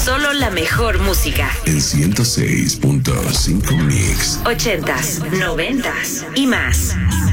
Solo la mejor música. En 106.5 Mix. 80s, 90s y más.